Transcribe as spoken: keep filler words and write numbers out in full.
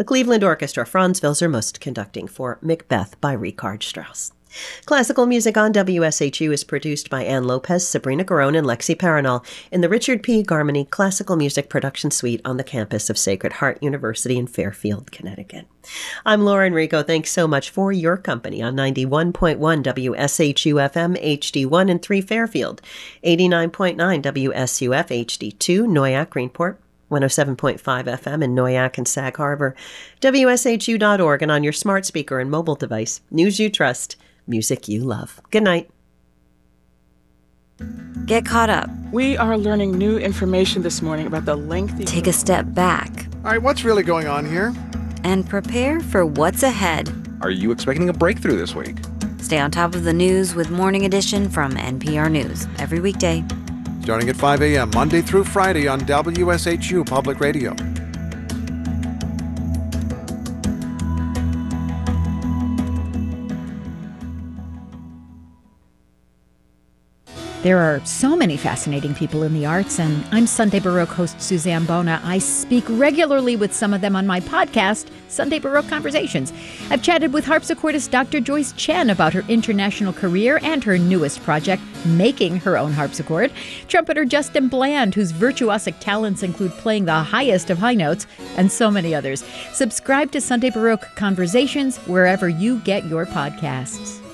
The Cleveland Orchestra, Franz Wilser-Must conducting for Macbeth by Richard Strauss. Classical music on W S H U is produced by Ann Lopez, Sabrina Garone, and Lexi Paranol in the Richard P. Garmany Classical Music Production Suite on the campus of Sacred Heart University in Fairfield, Connecticut. I'm Lauren Rico. Thanks so much for your company on ninety-one point one W S H U F M H D one and three Fairfield, eighty-nine point nine W S U F H D two Noyak Greenport, one oh seven point five F M in Noyak and Sag Harbor, W S H U dot org, and on your smart speaker and mobile device. News you trust, music you love. Good night. Get caught up. We are learning new information this morning about the lengthy... Take a step back. All right, what's really going on here? And prepare for what's ahead. Are you expecting a breakthrough this week? Stay on top of the news with Morning Edition from N P R News every weekday. Starting at five a.m. Monday through Friday on W S H U Public Radio. There are so many fascinating people in the arts, and I'm Sunday Baroque host Suzanne Bona. I speak regularly with some of them on my podcast, Sunday Baroque Conversations. I've chatted with harpsichordist Doctor Joyce Chen about her international career and her newest project, making her own harpsichord. Trumpeter Justin Bland, whose virtuosic talents include playing the highest of high notes, and so many others. Subscribe to Sunday Baroque Conversations wherever you get your podcasts.